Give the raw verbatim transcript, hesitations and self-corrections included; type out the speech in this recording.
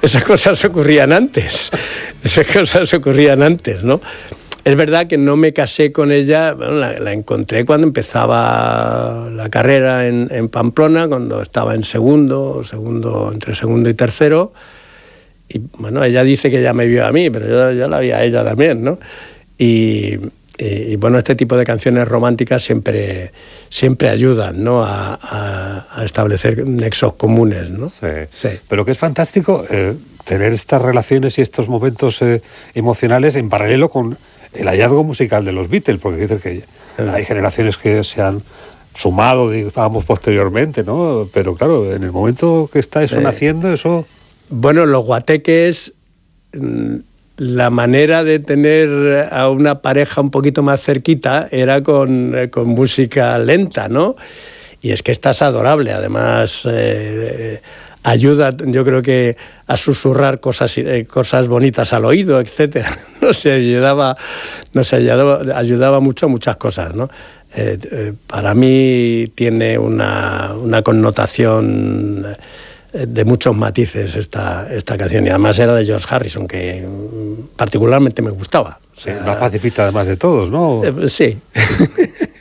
esas cosas ocurrían antes, esas cosas ocurrían antes, ¿no? Es verdad que no me casé con ella, bueno, la, la encontré cuando empezaba la carrera en, en Pamplona, cuando estaba en segundo, segundo, entre segundo y tercero, y bueno, ella dice que ya me vio a mí, pero yo, yo la vi a ella también, ¿no? Y, y, y bueno, este tipo de canciones románticas siempre, siempre ayudan, ¿no? a, a, a establecer nexos comunes, ¿no? Sí. Sí. Pero que es fantástico eh, tener estas relaciones y estos momentos eh, emocionales en paralelo con el hallazgo musical de los Beatles, porque dicen que hay generaciones que se han sumado, digamos, posteriormente, ¿no? Pero claro, en el momento que está eso sí. naciendo, eso... Bueno, los guateques, la manera de tener a una pareja un poquito más cerquita era con, con música lenta, ¿no? Y es que esta es adorable, además... Eh, ayuda, yo creo que a susurrar cosas, eh, cosas bonitas al oído, etcétera. No sé, ayudaba, no sé, ayudaba, ayudaba mucho a muchas cosas, ¿no? Eh, eh, para mí tiene una, una connotación de muchos matices esta, esta canción, y además era de George Harrison, que particularmente me gustaba. O sea, sí, más pacifista además de todos, ¿no? Eh, sí.